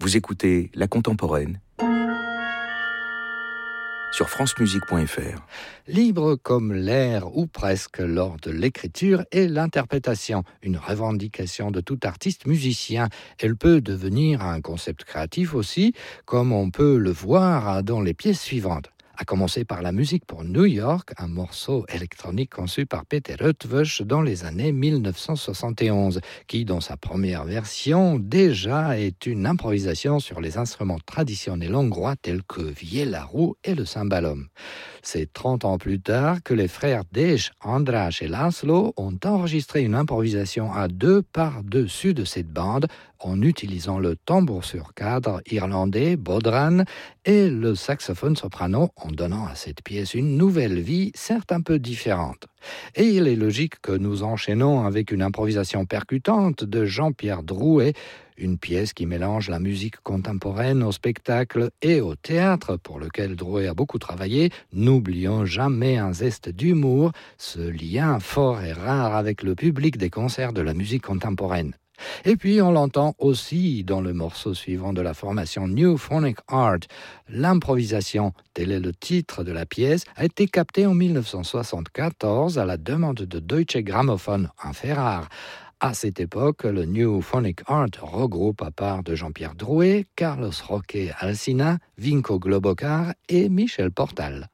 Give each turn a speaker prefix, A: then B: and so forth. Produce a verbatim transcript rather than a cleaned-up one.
A: Vous écoutez La Contemporaine sur france musique point f r.
B: Libre comme l'air, ou presque, lors de l'écriture et l'interprétation, une revendication de tout artiste musicien. Elle peut devenir un concept créatif aussi, comme on peut le voir dans les pièces suivantes. À commencer par la musique pour New York, un morceau électronique conçu par Peter Eötvös dans les années dix-neuf cent soixante et onze, qui, dans sa première version, déjà est une improvisation sur les instruments traditionnels hongrois tels que viella-roux et le cymbalum. C'est trente ans plus tard que les frères Dej, András et László ont enregistré une improvisation à deux par-dessus de cette bande en utilisant le tambour sur cadre irlandais bodhran et le saxophone soprano, en donnant à cette pièce une nouvelle vie, certes un peu différente. Et il est logique que nous enchaînons avec une improvisation percutante de Jean-Pierre Drouet, une pièce qui mélange la musique contemporaine au spectacle et au théâtre, pour lequel Drouet a beaucoup travaillé. N'oublions jamais un zeste d'humour, ce lien fort et rare avec le public des concerts de la musique contemporaine. Et puis on l'entend aussi dans le morceau suivant de la formation New Phonic Art. L'improvisation, tel est le titre de la pièce, a été captée en dix-neuf cent soixante-quatorze à la demande de Deutsche Grammophon, un fait rare. À cette époque, le New Phonic Art regroupe, à part de Jean-Pierre Drouet, Carlos Roque Alsina, Vinko Globokar et Michel Portal.